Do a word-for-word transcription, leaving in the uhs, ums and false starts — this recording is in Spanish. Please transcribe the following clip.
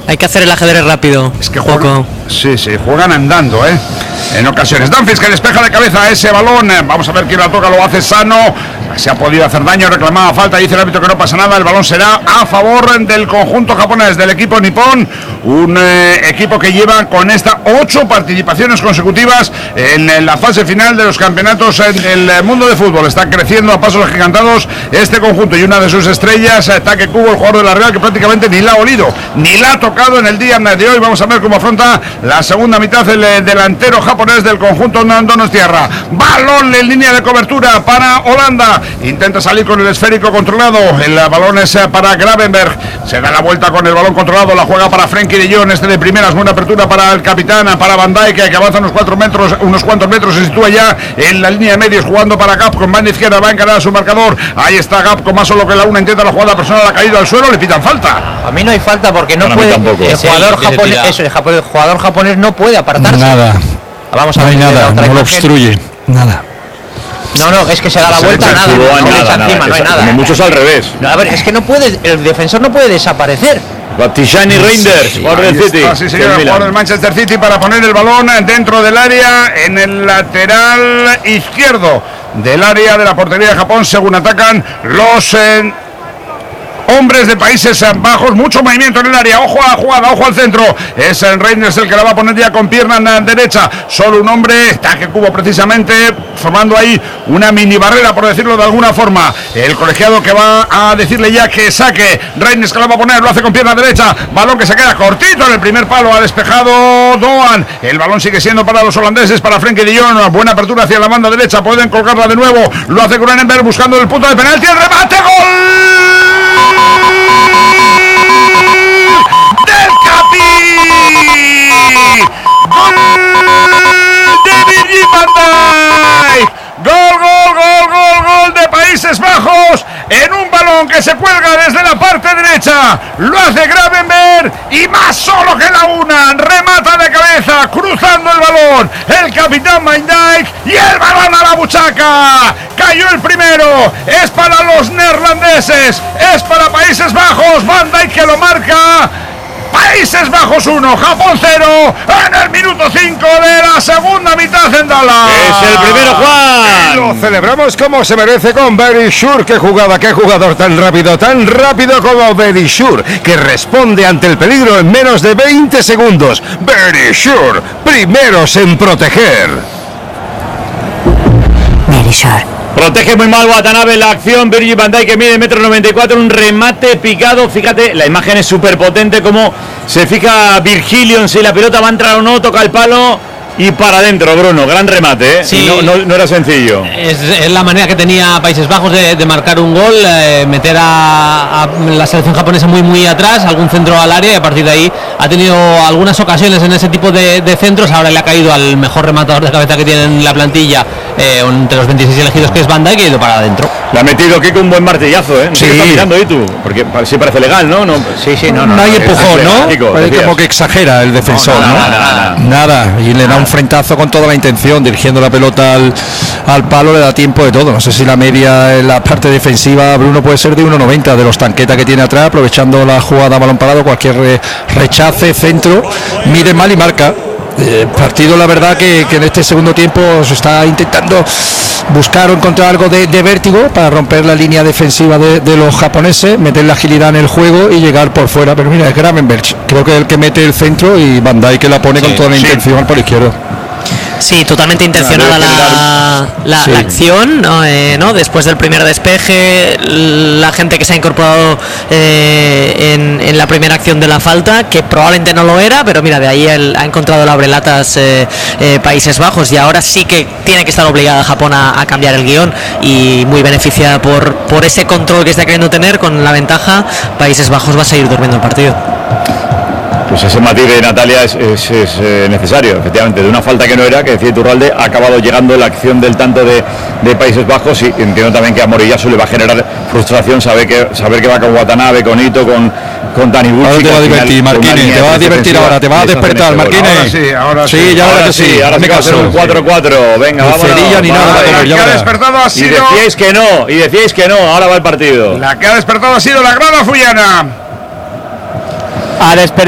Hay que hacer el ajedrez rápido. Es que juegan, sí, sí, juegan andando, ¿eh? En ocasiones. Dumfries que despeja de cabeza ese balón. Vamos a ver quién la toca, lo hace Sano. Se ha podido hacer daño, reclamaba falta, dice el árbitro que no pasa nada. El balón será a favor del conjunto japonés, del equipo nipón. Un eh, equipo que lleva con esta ocho participaciones consecutivas en, en la fase final de los campeonatos en el mundo de fútbol. Está creciendo a pasos agigantados este conjunto y una de sus estrellas, Take Kubo, el jugador de la Real, que prácticamente ni la ha olido, ni la ha tocado en el día de hoy. Vamos a ver cómo afronta la segunda mitad el eh, delantero japonés del conjunto Donostiarra. Balón en línea de cobertura para Holanda. Intenta salir con el esférico controlado. El balón es para Gravenberg. Se da la vuelta con el balón controlado. La juega para Frenkie de Jong. Este de primeras. Buena apertura para el capitán, para Van Dijk, que avanza unos cuatro metros, unos cuantos metros. Se sitúa ya en la línea de medios, jugando para Gap con banda izquierda. Va a encarar a su marcador. Ahí está Gap con más solo que la una. Intenta la jugada personal. Ha caído al suelo. Le pitan falta. A mí no hay falta porque no puede. El jugador, sí, japonés, eso, el jugador japonés no puede apartarse. Nada. Vamos a no ver hay nada. No lo obstruye. Nada. No, no, es que se da la se vuelta, nada, no, nada, no, nada, encima, no hay nada. Como muchos al revés. No, a ver, es que no puede, el defensor no puede desaparecer. Tijani Reinders, sí, jugador del City. Está, sí, señor, el jugador del Manchester City, para poner el balón dentro del área, en el lateral izquierdo del área de la portería de Japón, según atacan los eh, hombres de Países Bajos. Mucho movimiento en el área. Ojo a la jugada, ojo al centro. Es el Reinders el que la va a poner ya con pierna derecha. Solo un hombre. Take Kubo precisamente, formando ahí una mini barrera, por decirlo de alguna forma. El colegiado que va a decirle ya que saque. Reinders que la va a poner, lo hace con pierna derecha. Balón que se queda cortito en el primer palo. Ha despejado Doan. El balón sigue siendo para los holandeses, para Frenkie de Jong. Buena apertura hacia la banda derecha. Pueden colgarla de nuevo. Lo hace Cronenberg buscando el punto de penalti. El remate. ¡Gol! ¡Del Capi! ¡Gol de Virgil van Dijk! ¡Gol, gol, gol, gol, gol de Países Bajos! En un balón que se cuelga desde la parte derecha. Lo hace Gravenberg y más solo que la una. Remata de cabeza, cruzando el balón el capitán Van Dijk y el balón a la buchaca. Cayó el primero. Es para los neerlandeses. Es para Países Bajos. Van Dijk que lo marca. Países Bajos uno, Japón cero, en el minuto cinco de la segunda mitad en Dallas. Es el primero, Juan. Y lo celebramos como se merece con Verisure. Qué jugada, qué jugador tan rápido, tan rápido como Verisure, que responde ante el peligro en menos de veinte segundos. Verisure, primeros en proteger. Verisure. Protege muy mal Watanabe la acción. Virgil van Dijk, que mide metro noventa y cuatro, un remate picado. Fíjate, la imagen es súper potente, como se fija Virgilio en si la pelota va a entrar o no. Toca el palo y para adentro, Bruno. Gran remate, ¿eh? Sí. No, no, no era sencillo. Es, es la manera que tenía Países Bajos de, de marcar un gol, eh, meter a, a la selección japonesa muy muy atrás, algún centro al área, y a partir de ahí ha tenido algunas ocasiones en ese tipo de, de centros. Ahora le ha caído al mejor rematador de cabeza que tiene en la plantilla, eh, entre los veintiséis elegidos, que es Van Dijk, y ha ido para adentro. Le ha metido Kiko un buen martillazo, ¿eh? No Sí. sé qué está mirando ahí tú, porque sí parece legal, ¿no? no Sí, sí, no, no. No hay no, empujón, ¿no? Kiko, Parece decías. como que exagera el defensor, No, ¿no? nada, nada, Nada. Y le da un frentazo con toda la intención, dirigiendo la pelota al, al palo. Le da tiempo de todo. No sé si la media en la parte defensiva, Bruno, puede ser de uno noventa, de los tanquetas que tiene atrás, aprovechando la jugada a balón parado, cualquier re, rechace, centro, mide mal y marca. Eh, partido, la verdad, que, que en este segundo tiempo se está intentando buscar o encontrar algo de, de vértigo para romper la línea defensiva de, de los japoneses, meter la agilidad en el juego y llegar por fuera. Pero mira, es Gravenberg, creo que es el que mete el centro, y Van Dijk que la pone, sí, con toda la, sí, intención por el izquierdo. Sí, totalmente intencionada la, la, sí. la acción, ¿no? Eh, ¿no? Después del primer despeje, la gente que se ha incorporado eh, en, en la primera acción de la falta, que probablemente no lo era, pero mira, de ahí él ha encontrado la abrelatas eh, eh, Países Bajos, y ahora sí que tiene que estar obligada Japón a, a cambiar el guión, y muy beneficiada por, por ese control que está queriendo tener con la ventaja. Países Bajos va a seguir durmiendo el partido. Pues ese matiz de Natalia es, es, es eh, necesario, efectivamente, de una falta que no era, que decía Iturralde, ha acabado llegando la acción del tanto de, de Países Bajos, y entiendo también que a Moriyasu le va a generar frustración saber que saber que va con Watanabe, con Ito, con, con Taniguchi. Ahora te va a divertir, Marquínez, te va a divertir ahora, te va a despertar, Marquínez. Ahora sí, ahora sí. Sí, ya ahora ahora sí, sí, ahora sí va a ser un cuatro cuatro, venga, vamos. Ni nada, la que ha despertado ha sido... Y decíais que no, y decíais que no, ahora va el partido. La que ha despertado ha sido la Grada Fullana. Ha despertado